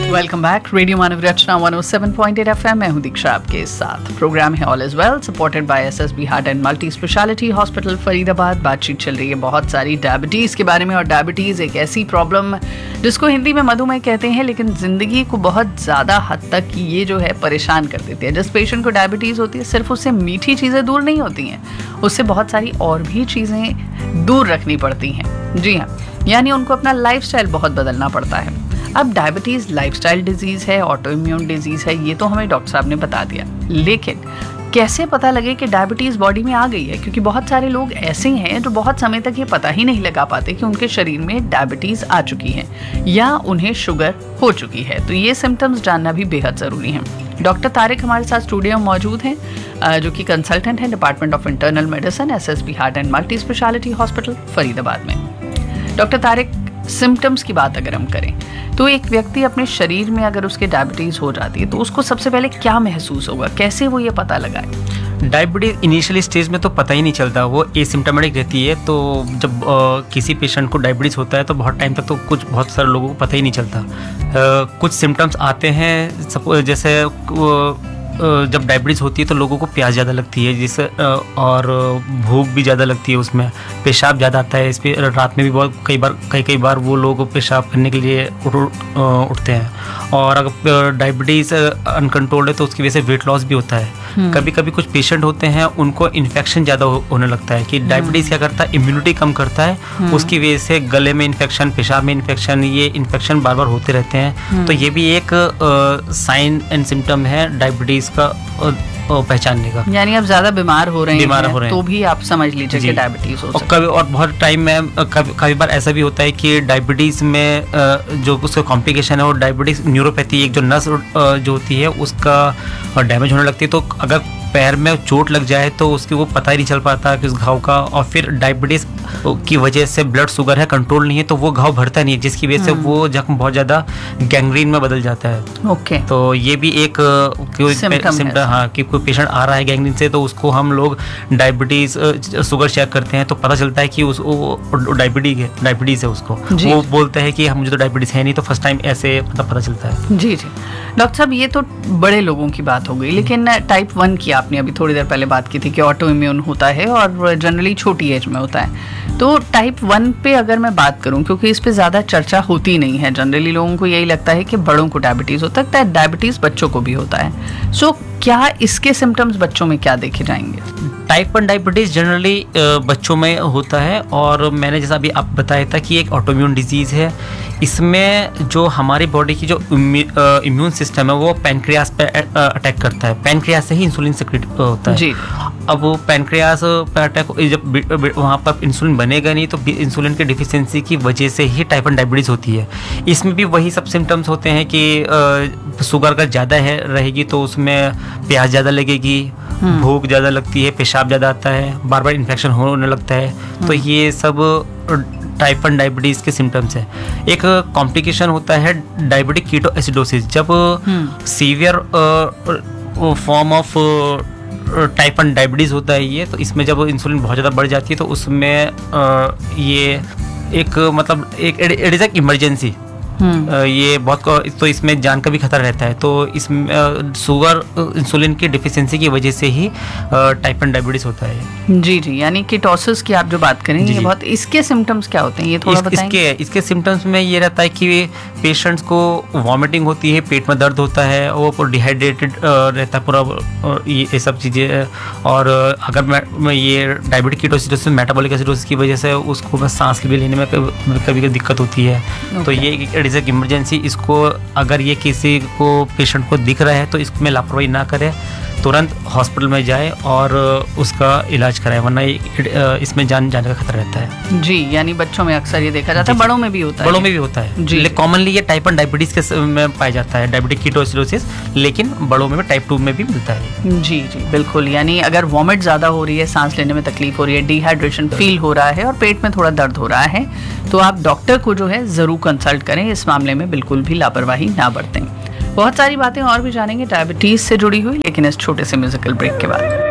Welcome back. Radio मानव रचना 107.8 FM। मैं हूं दीक्षा आपके साथ। प्रोग्राम है all is well, supported by SSB heart and multi speciality hospital Faridabad. बातचीत चल रही है बहुत सारी डायबिटीज़ के बारे में, और डायबिटीज़ एक ऐसी प्रॉब्लम जिसको हिंदी में मधुमेह कहते हैं, लेकिन ज़िंदगी को बहुत ज़्यादा हद तक ये जो है परेशान कर देती है। जिस पेशेंट को डायबिटीज़ होती है, सिर्फ उससे मीठी चीज़ें दूर नहीं होती हैं, उससे बहुत सारी और भी चीज़ें दूर रखनी पड़ती हैं। जी हाँ, यानी उनको अपना लाइफस्टाइल बहुत बदलना पड़ता है। अब डायबिटीज़ लाइफस्टाइल डिजीज़ है, ऑटो इम्यून डिजीज़ है, ये तो हमें डॉक्टर साहब ने बता दिया, लेकिन कैसे पता लगे कि डायबिटीज़ बॉडी में आ गई है? क्योंकि बहुत सारे लोग ऐसे हैं जो बहुत समय तक ये पता ही नहीं लगा पाते कि उनके शरीर में डायबिटीज़ आ चुकी है या उन्हें शुगर हो चुकी है। तो ये सिम्टम्स जानना भी बेहद ज़रूरी है। डॉक्टर तारिक हमारे साथ स्टूडियो में मौजूद हैं, जो कि कंसल्टेंट हैं department of internal medicine, SSB heart and multi speciality hospital Faridabad में। डॉक्टर तारिक, सिम्टम्स की बात अगर हम करें तो एक व्यक्ति अपने शरीर में अगर उसके डायबिटीज़ हो जाती है तो उसको सबसे पहले क्या महसूस होगा, कैसे वो ये पता लगाए? डायबिटीज़ इनिशियली स्टेज में तो पता ही नहीं चलता, वो एसिम्प्टोमेटिक रहती है। तो जब किसी पेशेंट को डायबिटीज़ होता है तो बहुत टाइम तक तो बहुत सारे लोगों को पता ही नहीं चलता। कुछ सिम्टम्स आते हैं, जैसे जब डायबिटीज़ होती है तो लोगों को प्यास ज़्यादा लगती है, जिससे और भूख भी ज़्यादा लगती है, उसमें पेशाब ज़्यादा आता है। इस पर रात में भी बहुत कई बार वो लोग पेशाब करने के लिए उठते हैं। और अगर डायबिटीज़ अनकंट्रोल्ड है तो उसकी वजह से वेट लॉस भी होता है। कभी कभी कुछ पेशेंट होते हैं उनको इन्फेक्शन ज़्यादा होने लगता है कि डायबिटीज़ क्या करता है, इम्यूनिटी कम करता है, उसकी वजह से गले में इन्फेक्शन, पेशाब में इन्फेक्शन, ये इन्फेक्शन बार बार होते रहते हैं। तो ये भी एक साइन एंड सिम्टम है डायबिटीज़ का पहचानने का। यानी आप ज्यादा बीमार हो रहे हैं तो भी आप समझ लीजिए कि डायबिटीज हो सकता है। और बहुत टाइम में कभी बार ऐसा भी होता है कि डायबिटीज में जो उसका कॉम्प्लिकेशन है वो डायबिटीज न्यूरोपैथी, एक जो नस जो होती है उसका डैमेज होने लगती है। तो अगर पैर में चोट लग जाए तो उसकी वो पता ही नहीं चल पाता कि उस घाव का, और फिर डायबिटीज की वजह से ब्लड शुगर है कंट्रोल नहीं है तो वो घाव भरता नहीं है, जिसकी वजह से वो जख्म बहुत ज़्यादा गैंग्रीन में बदल जाता है। ओके, तो ये भी एक सिम्टम, हाँ, कि कोई पेशेंट आ रहा है गैंग्रीन से तो उसको हम लोग डायबिटीज शुगर चेक करते हैं तो पता चलता है कि डायबिटीज है उसको। वो बोलता है कि मुझे तो डायबिटीज है नहीं, तो फर्स्ट टाइम ऐसे पता चलता है। जी जी डॉक्टर साहब, ये तो बड़े लोगों की बात हो गई, लेकिन टाइप 1 की आपने अभी थोड़ी देर पहले बात की थी कि ऑटो इम्यून होता है और जनरली छोटी एज में होता है। तो टाइप 1 पे अगर मैं बात करूं, क्योंकि इस पे ज़्यादा चर्चा होती नहीं है, जनरली लोगों को यही लगता है कि बड़ों को डायबिटीज़ होता है, डायबिटीज़ बच्चों को भी होता है। सो क्या इसके सिम्टम्स बच्चों में क्या देखे जाएंगे? टाइप 1 डायबिटीज़ जनरली बच्चों में होता है, और मैंने जैसा अभी आप बताया था कि एक ऑटोइम्यून डिजीज़ है। इसमें जो हमारी बॉडी की जो इम्यून सिस्टम है वो पैनक्रियास पे अटैक करता है। पैनक्रियास से ही इंसुलिन सेक्रेट होता है जी। अब वो पैनक्रियास पर अटैक, जब वहाँ पर इंसुलिन बनेगा नहीं तो इंसुलिन की डिफिशियंसी की वजह से ही टाइप 1 डायबिटीज़ होती है। इसमें भी वही सब सिम्टम्स होते हैं कि शुगर का ज़्यादा है रहेगी तो उसमें प्यास ज़्यादा लगेगी, भूख ज़्यादा लगती है, पेशाब ज़्यादा आता है, बार बार इन्फेक्शन होने लगता है। तो ये सब टाइप 1 डायबिटीज़ के सिम्टम्स है। एक कॉम्प्लिकेशन होता है डायबिटिक कीटोएसिडोसिस, जब severe form of type 1 diabetes होता है ये, तो इसमें जब इंसुलिन बहुत ज़्यादा बढ़ जाती है तो उसमें ये एक मतलब इट इज़ एक इमरजेंसी। ये बहुत तो इसमें जान का भी खतरा रहता है। तो इसमें शुगर इंसुलिन की डिफिशियंसी की वजह से ही टाइप 1 डायबिटीज होता है। जी जी, यानी कीटोसिस की आप जो बात करेंगे ये बहुत, इसके सिम्टम्स क्या होते हैं ये थोड़ा बताएंगे? इसके सिम्टम्स में ये रहता है कि पेशेंट्स को वॉमिटिंग होती है, पेट में दर्द होता है, वो डिहाइड्रेटेड रहता है पूरा, ये सब चीज़ें। और अगर ये डायबिटिक कीटोसिडोसिस मेटाबॉलिक एसिडोसिस की वजह से उसको सांस भी लेने में कभी दिक्कत होती है। तो ये एक इमरजेंसी, इसको अगर ये किसी को पेशेंट को दिख रहा है तो इसमें लापरवाही ना करें, तुरंत हॉस्पिटल में जाए और उसका इलाज कराएं, वरना इसमें जान जाने का खतरा रहता है। जी, यानी बच्चों में अक्सर ये देखा जाता है, बड़ों में भी होता है? बड़ों में भी होता है जी। कॉमनली ये टाइप 1 डायबिटीज के में पाया जाता है, डायबिटिक कीटोएसिडोसिस, लेकिन बड़ों में टाइप 2 में भी मिलता है। जी जी बिल्कुल, यानी अगर वॉमिट ज़्यादा हो रही है, सांस लेने में तकलीफ हो रही है, डिहाइड्रेशन फील हो रहा है और पेट में थोड़ा दर्द हो रहा है, तो आप डॉक्टर को जो है ज़रूर कंसल्ट करें। इस मामले में बिल्कुल भी लापरवाही ना बरतें। बहुत सारी बातें और भी जानेंगे डायबिटीज़ से जुड़ी हुई, लेकिन इस छोटे से म्यूजिकल ब्रेक के बाद।